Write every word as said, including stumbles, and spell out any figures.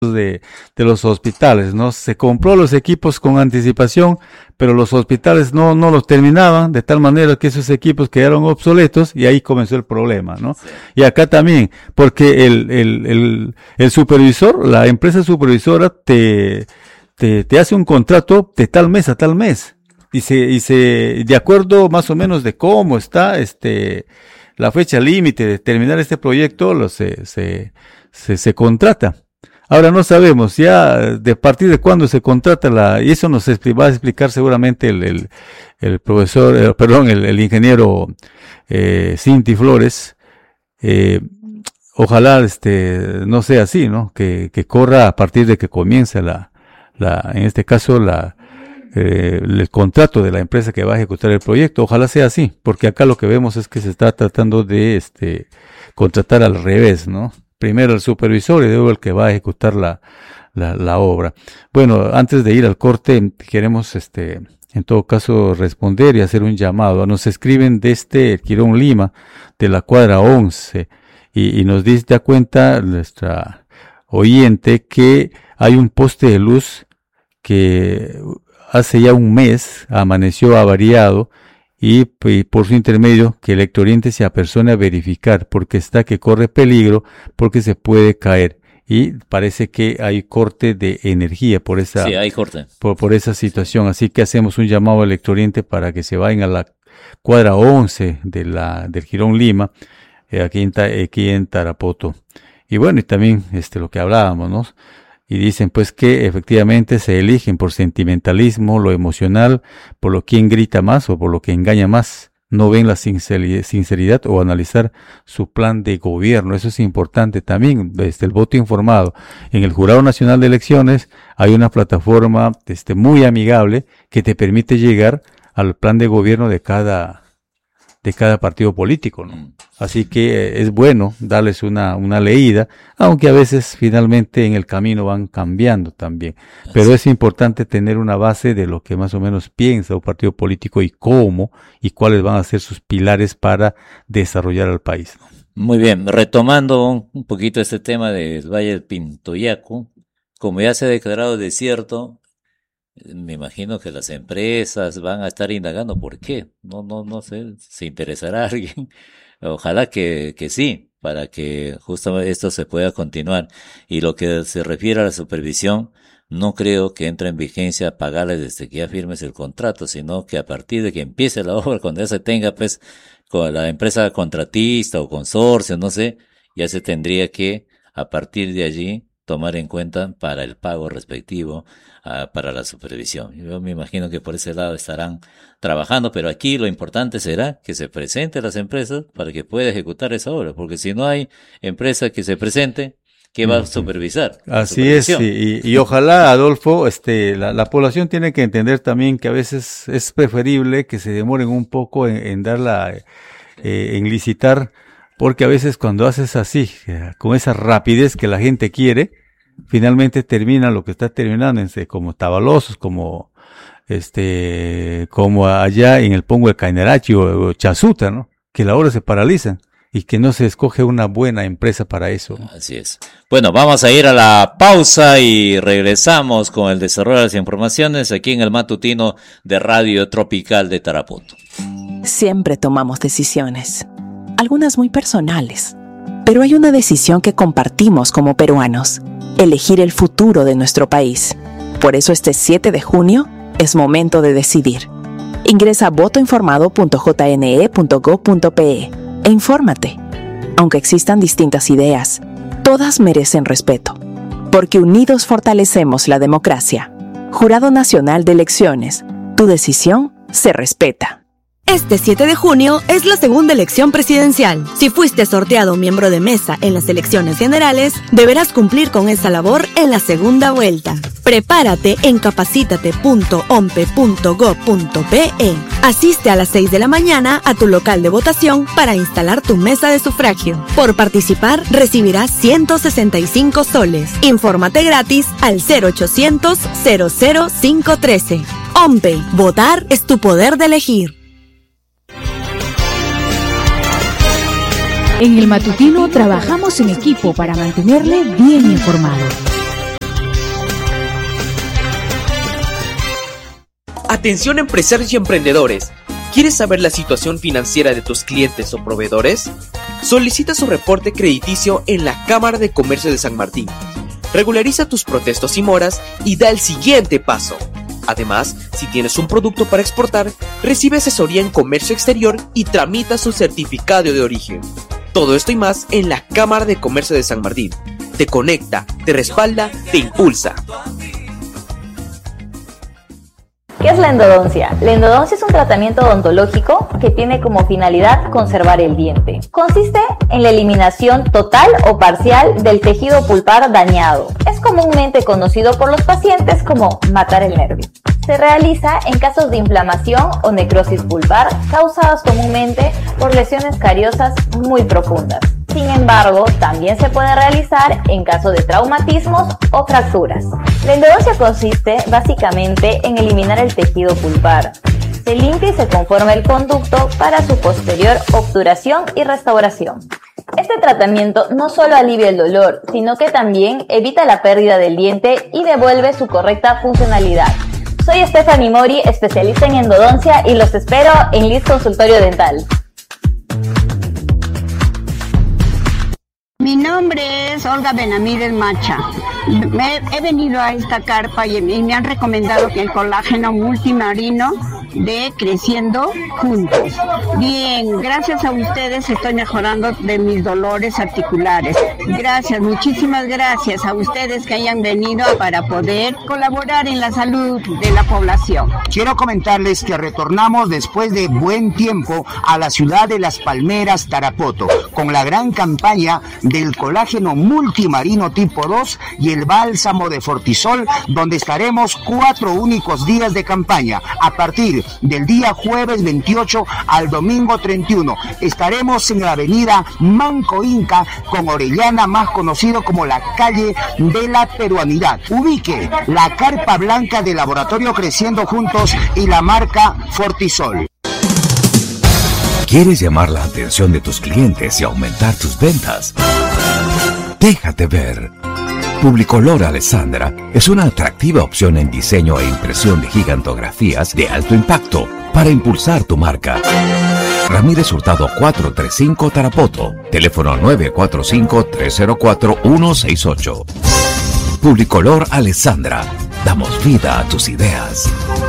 de, de los hospitales, ¿no? Se compró los equipos con anticipación, pero los hospitales no, no los terminaban, de tal manera que esos equipos quedaron obsoletos y ahí comenzó el problema, ¿no? Sí. Y acá también, porque el, el, el, el supervisor, la empresa supervisora te, te, te hace un contrato de tal mes a tal mes. Y se, y se, de acuerdo más o menos de cómo está, este, la fecha límite de terminar este proyecto, lo se, se, se, se contrata. Ahora no sabemos ya de partir de cuándo se contrata la, y eso nos va a explicar seguramente el, el, el profesor, eh, perdón, el, el ingeniero eh, Cinti Flores. Eh, ojalá este no sea así, ¿no? Que, que corra a partir de que comience la, la, en este caso la, eh, el contrato de la empresa que va a ejecutar el proyecto. Ojalá sea así, porque acá lo que vemos es que se está tratando de este contratar al revés, ¿no? Primero el supervisor y luego el que va a ejecutar la, la, la obra. Bueno, antes de ir al corte, queremos, este, en todo caso, responder y hacer un llamado. Nos escriben desde Quirón Lima, de la cuadra once, y, y nos dice, da cuenta nuestra oyente que hay un poste de luz que hace ya un mes amaneció avariado, y, y por su intermedio que Electrooriente se apersone a verificar, porque está que corre peligro, porque se puede caer, y parece que hay corte de energía por esa, sí, hay corte. Por, por esa situación. Así que hacemos un llamado a Electrooriente para que se vayan a la cuadra once de la, del Jirón Lima, eh, aquí en, aquí en Tarapoto. Y bueno, y también este lo que hablábamos, ¿no? Y dicen pues que efectivamente se eligen por sentimentalismo, lo emocional, por lo quien grita más o por lo que engaña más. No ven la sinceridad o analizar su plan de gobierno. Eso es importante también, desde el voto informado. En el Jurado Nacional de Elecciones hay una plataforma este, muy amigable que te permite llegar al plan de gobierno de cada, de cada partido político, ¿no? Así que eh, es bueno darles una, una leída, aunque a veces finalmente en el camino van cambiando también. Pero es importante tener una base de lo que más o menos piensa un partido político y cómo y cuáles van a ser sus pilares para desarrollar al país, ¿no? Muy bien, retomando un poquito este tema del Valle del Pintoyacu, como ya se ha declarado desierto, me imagino que las empresas van a estar indagando por qué. No, no, no sé, ¿se interesará alguien? Ojalá que, que sí, para que justamente esto se pueda continuar. Y lo que se refiere a la supervisión, no creo que entre en vigencia pagarles desde que ya firmes el contrato, sino que a partir de que empiece la obra, cuando ya se tenga pues con la empresa contratista o consorcio, no sé, ya se tendría que a partir de allí tomar en cuenta para el pago respectivo uh, para la supervisión. Yo me imagino que por ese lado estarán trabajando, pero aquí lo importante será que se presenten las empresas para que pueda ejecutar esa obra, porque si no hay empresa que se presente, ¿qué va a supervisar? Así es, y, y ojalá, Adolfo, este, la, la población tiene que entender también que a veces es preferible que se demoren un poco en, en darla, eh, en licitar, porque a veces cuando haces así, con esa rapidez que la gente quiere, finalmente termina lo que está terminando, como Tabalosos, como este, como allá en el Pongo de Cainerachi o, o Chasuta, ¿no? Que la obra se paraliza y que no se escoge una buena empresa para eso, ¿no? Así es. Bueno, vamos a ir a la pausa y regresamos con el desarrollo de las informaciones aquí en el matutino de Radio Tropical de Tarapoto. Siempre tomamos decisiones, algunas muy personales, pero hay una decisión que compartimos como peruanos: elegir el futuro de nuestro país. Por eso este siete de junio es momento de decidir. Ingresa a voto informado punto j n e punto gob punto p e e infórmate. Aunque existan distintas ideas, todas merecen respeto, porque unidos fortalecemos la democracia. Jurado Nacional de Elecciones, tu decisión se respeta. Este siete de junio es la segunda elección presidencial. Si fuiste sorteado miembro de mesa en las elecciones generales, deberás cumplir con esa labor en la segunda vuelta. Prepárate en capacítate punto ompe punto gob punto pe e. Asiste a las seis de la mañana a tu local de votación para instalar tu mesa de sufragio. Por participar, recibirás ciento sesenta y cinco soles. Infórmate gratis al cero ochocientos cero cero cinco trece. OMPE, votar es tu poder de elegir. En el matutino trabajamos en equipo para mantenerle bien informado. Atención empresarios y emprendedores. ¿Quieres saber la situación financiera de tus clientes o proveedores? Solicita su reporte crediticio en la Cámara de Comercio de San Martín. Regulariza tus protestos y moras y da el siguiente paso. Además, si tienes un producto para exportar, recibe asesoría en comercio exterior y tramita su certificado de origen. Todo esto y más en la Cámara de Comercio de San Martín. Te conecta, te respalda, te impulsa. ¿Qué es la endodoncia? La endodoncia es un tratamiento odontológico que tiene como finalidad conservar el diente. Consiste en la eliminación total o parcial del tejido pulpar dañado. Es comúnmente conocido por los pacientes como matar el nervio. Se realiza en casos de inflamación o necrosis pulpar causadas comúnmente por lesiones cariosas muy profundas. Sin embargo, también se puede realizar en caso de traumatismos o fracturas. La endodoncia consiste básicamente en eliminar el tejido pulpar. Se limpia y se conforma el conducto para su posterior obturación y restauración. Este tratamiento no solo alivia el dolor, sino que también evita la pérdida del diente y devuelve su correcta funcionalidad. Soy Stephanie Mori, especialista en endodoncia, y los espero en Liz Consultorio Dental. Mi nombre es Olga Benamídez Macha. Me, he venido a esta carpa y, y me han recomendado que el colágeno multimarino de Creciendo Juntos. Bien, gracias a ustedes estoy mejorando de mis dolores articulares. Gracias, muchísimas gracias a ustedes que hayan venido para poder colaborar en la salud de la población. Quiero comentarles que retornamos después de buen tiempo a la ciudad de Las Palmeras, Tarapoto, con la gran campaña del colágeno multimarino tipo dos y el bálsamo de Fortisol, donde estaremos cuatro únicos días de campaña. A partir del día jueves veintiocho al domingo treinta y uno estaremos en la avenida Manco Inca con Orellana, más conocido como la calle de la peruanidad. Ubique la carpa blanca del laboratorio Creciendo Juntos y la marca Fortisol. ¿Quieres llamar la atención de tus clientes y aumentar tus ventas? Déjate ver. Publicolor Alessandra es una atractiva opción en diseño e impresión de gigantografías de alto impacto para impulsar tu marca. Ramírez Hurtado cuatrocientos treinta y cinco Tarapoto. Teléfono nueve cuatro cinco, tres cero cuatro, uno seis ocho. Publicolor Alessandra. Damos vida a tus ideas.